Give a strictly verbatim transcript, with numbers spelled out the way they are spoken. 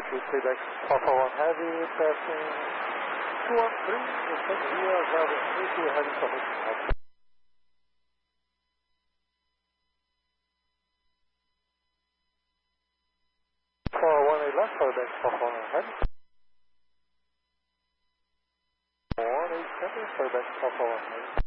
Two Quebec, Papa one Heavy, passing two one three, descend here, Bravo three two Heavy submission. four one eight left, Quebec, Papa one Heavy. one eight seven, Quebec, Papa one Heavy.